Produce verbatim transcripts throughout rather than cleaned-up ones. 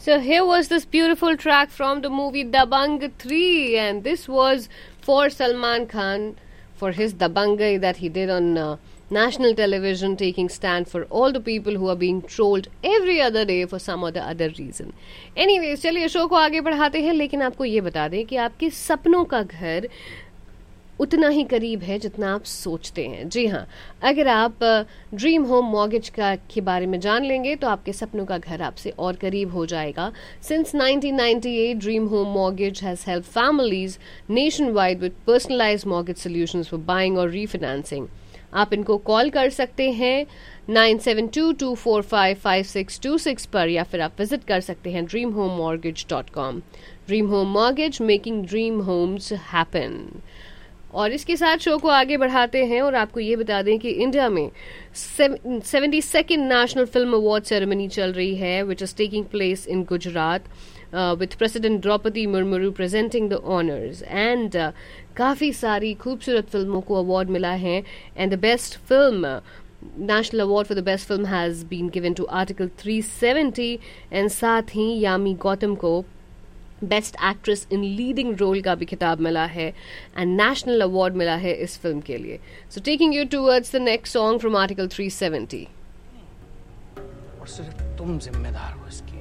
So here was this beautiful track from the movie Dabangg three, and this was for Salman Khan for his Dabangai that he did on uh, national television, taking stand for all the people who are being trolled every other day for some or the other reason. Anyways, चलिए show को आगे बढ़ाते हैं, लेकिन आपको ये बता दें कि आपके सपनों का घर उतना ही करीब है जितना आप सोचते हैं. जी हाँ, अगर आप ड्रीम होम मॉर्गेज का के बारे में जान लेंगे तो आपके सपनों का घर आपसे और करीब हो जाएगा. Since nineteen ninety eight, dream home mortgage has help families nation wide with personalised mortgage solutions for buying और रीफाइनेंसिंग. आप इनको कॉल कर सकते हैं nine seven to to four five five six to six पर, या फिर आप विजिट कर सकते हैं dream home mortgage dot com. Dream home mortgage, making dream Holmes happen. और इसके साथ शो को आगे बढ़ाते हैं और आपको ये बता दें कि इंडिया में seventy second national film award ceremony चल रही है, which is taking place in Gujarat with president Draupadi Murmu presenting the honours. And काफ़ी सारी खूबसूरत फिल्मों को अवार्ड मिला है, and the best film national award for the best film has been given to article three seventy. And साथ ही यामी गौतम को best actress in leading role का भी खिताब मिला है, एंड नेशनल अवार्ड मिला है इस फिल्म के लिए. So taking you towards the next song from article three seventy. और सिर्फ तुम जिम्मेदार हो इसकी.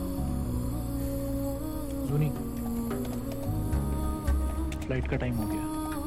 जूनी, फ्लाइट का टाइम हो गया.